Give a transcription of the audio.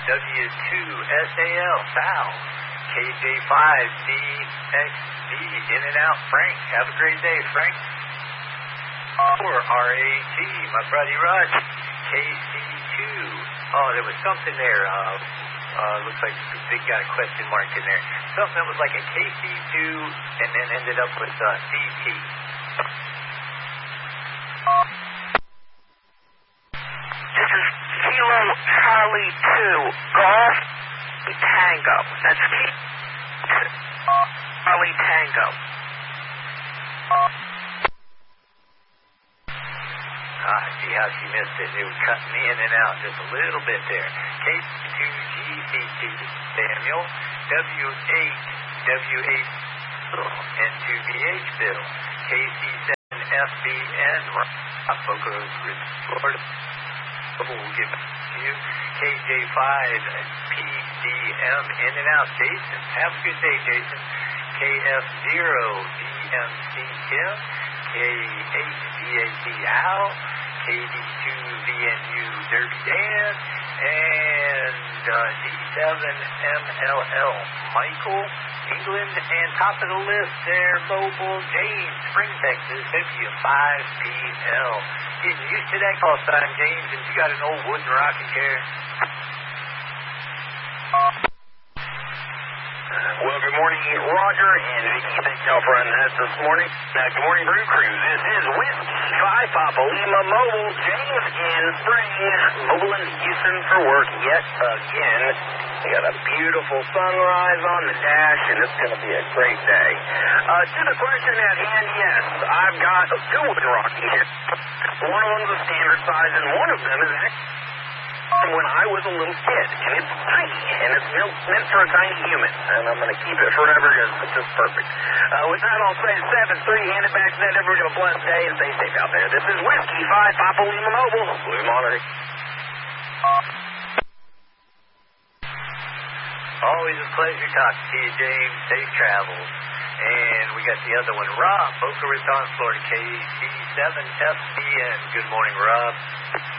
W2SAL, Sal. KJ5DXD, in and out, Frank. Have a great day, Frank. Or RAT, my buddy Raj. KC2. Oh, there was something there. Looks like they got a question mark in there. Something that was like a KC2 and then ended up with CT. This is Kilo Charlie 2, Golf Tango. That's Charlie Tango. See how she missed it. It was cutting in and out just a little bit there. K2GC2, Samuel. W8, N2VH, Bill. KC7FBN, Boca Florida. We'll get back to you. KJ5PDM, in and out. Jason, have a good day, Jason. KF0DMC, Kim. K8VAC, Al. KD2VNU, Derby Dan, and D7MLL, Michael, England, and top of the list there, Mobile James, Spring, Texas, W5PL. Getting used to that call sign, James, and you got an old wooden rocking chair. Well, good morning, Roger and Vicki. Thank y'all for running us this morning. Good morning, Brew Crew. This is Whiskey 5 Papa Lima Mobile. James in Spring, mobile in Houston for work yet again. We got a beautiful sunrise on the dash, and it's going to be a great day. To the question at hand, yes, I've got two wooden rocking here. One of them's a standard size, and one of them is when I was a little kid, and it's tiny, and it's meant for a tiny human, and I'm going to keep it forever because it's just perfect. With that, I'll say 7-3, hand it back to that. Everybody have a blessed day, and stay safe out there. This is Whiskey 5 Papa Lima Mobile, Blue Monitor. Always a pleasure talking to you, James. Safe travels. And we got the other one, Rob, Boca Raton, Florida, KC7FBN. Good morning, Rob.